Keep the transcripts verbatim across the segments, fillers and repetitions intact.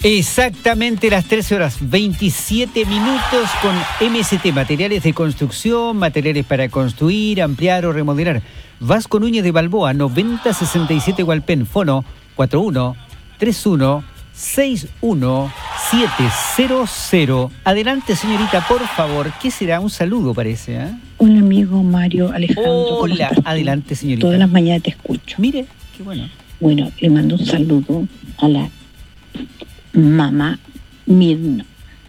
Exactamente las trece horas veintisiete minutos con M S T, materiales de construcción, materiales para construir, ampliar o remodelar. Vasco Núñez de Balboa, noventa sesenta y siete Hualpén, fono cuatro uno tres uno seis uno siete cero cero. Adelante, señorita, por favor. ¿Qué será? Un saludo, parece, ¿eh? Hola, amigo Mario Alejandro. Hola, adelante, señorita. Todas las mañanas te escucho. Mire, qué bueno. Bueno, le mando un saludo a la mamá Mirna.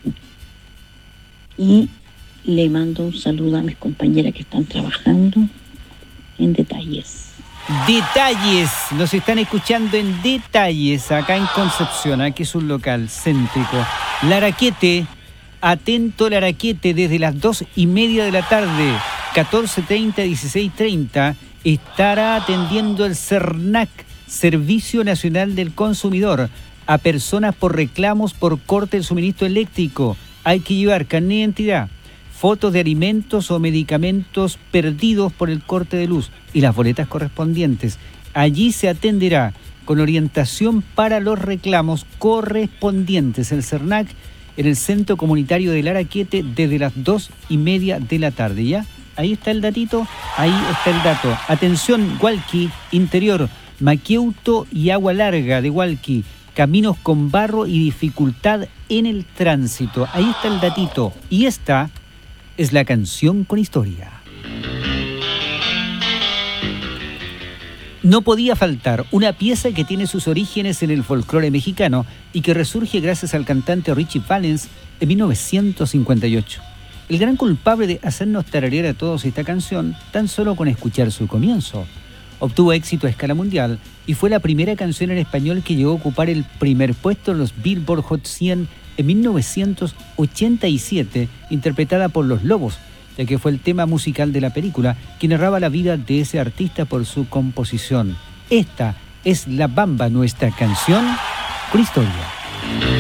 Y le mando un saludo a mis compañeras que están trabajando en Detalles. Detalles, nos están escuchando en Detalles, acá en Concepción, aquí es un local céntrico. Laraquete, atento Laraquete, desde las dos y media de la tarde, catorce treinta, dieciséis treinta, estará atendiendo el CERNAC, Servicio Nacional del Consumidor, a personas por reclamos por corte del suministro eléctrico. Hay que llevar carnet de identidad, fotos de alimentos o medicamentos perdidos por el corte de luz y las boletas correspondientes. Allí se atenderá con orientación para los reclamos correspondientes. El CERNAC en el Centro Comunitario de Laraquete desde las dos y media de la tarde. ¿Ya? Ahí está el datito, ahí está el dato. Atención, Hualqui, interior, Maqueuto y Agua Larga de Hualqui. Caminos con barro y dificultad en el tránsito. Ahí está el datito. Y esta es la canción con historia. No podía faltar una pieza que tiene sus orígenes en el folclore mexicano y que resurge gracias al cantante Richie Valens en mil novecientos cincuenta y ocho. El gran culpable de hacernos tararear a todos esta canción tan solo con escuchar su comienzo. Obtuvo éxito a escala mundial y fue la primera canción en español que llegó a ocupar el primer puesto en los Billboard Hot cien en mil novecientos ochenta y siete, interpretada por Los Lobos, ya que fue el tema musical de la película que narraba la vida de ese artista por su composición. Esta es La Bamba, nuestra canción con historia.